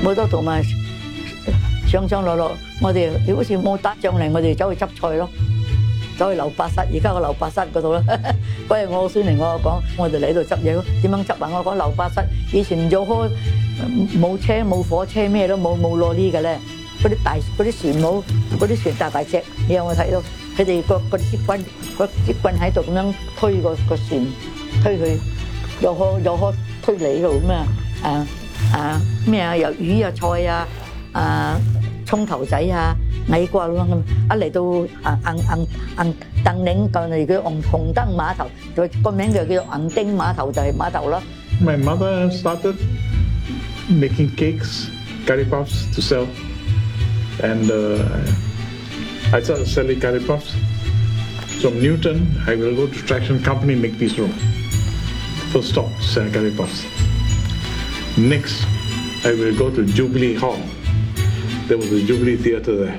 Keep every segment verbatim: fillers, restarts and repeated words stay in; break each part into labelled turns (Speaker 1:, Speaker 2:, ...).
Speaker 1: 冇多同埋上上落落，我哋好似冇打仗嚟，我哋走去執菜咯，走去留白室，而家個留白室嗰度啦。嗰日我孫嚟我講，我哋嚟度執嘢，點樣執啊？我講留白室，以前做開冇車冇火車咩都冇冇攞呢嘅咧，嗰啲大嗰啲船冇嗰啲船大大隻，你有冇睇到？佢哋個個啲棍個啲棍喺度咁樣推個個船，推佢又可又可推你度咁啊！啊啊咩啊？有魚啊菜啊啊葱頭仔啊矮瓜咁樣，一嚟到啊硬硬硬鄧嶺舊嚟叫紅紅燈碼頭，佢個名就叫做銀丁碼頭，就係碼頭咯。
Speaker 2: My mother started making cakes, curry puffs to sell, and uh, I started selling curry puffs. From Newton, I will go to Traction Company, Makepeace Road. Full stop, sell curry puffs. Next, I will go to Jubilee Hall. There was a Jubilee Theatre there.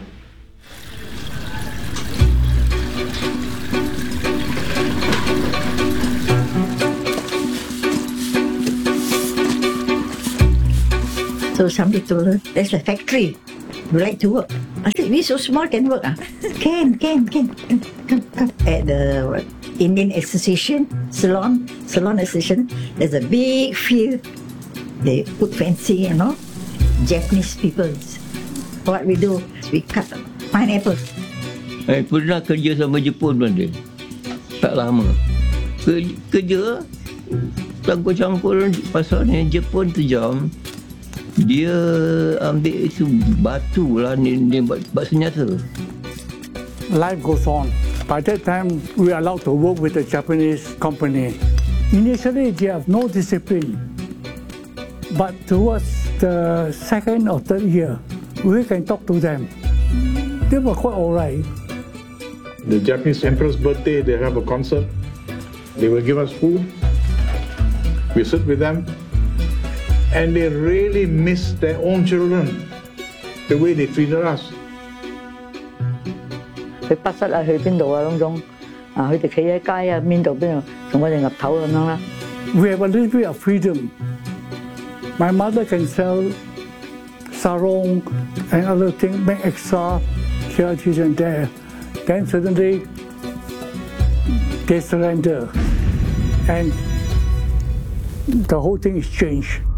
Speaker 3: So somebody told her, there's a factory. You like to work? I said, we so small can work. Ah? Can, can, can. Come, come. At the what, Indian Association, Salon, Salon Association, there's a big field. They put fencing, you know. Japanese people. What we do, we cut pineapple.
Speaker 4: Eh, pernah kerja sama Jepun pun dia. Tak lama. Kerja, kerja campur-campur pasal ni Jepun tu jam. Dia ambil itu batu lah ni, ni buat, buat senjata.
Speaker 5: Life goes on. By that time, we are allowed to work with a Japanese company. Initially, they have no discipline. But towards the second or third year, we can talk to them. They were quite all right.
Speaker 2: The Japanese emperor's birthday, they have a concert. They will give us food. We sit with them. And they really miss their own children, the way they treated us.
Speaker 1: 去北室啊，去邊度啊咁種啊，佢哋企喺街啊，邊度邊度同我哋岌頭咁樣啦。
Speaker 5: We have a little bit of freedom. My mother can sell sarong and other things, make extra charities and there. Then suddenly they surrender, and the whole thing is changed.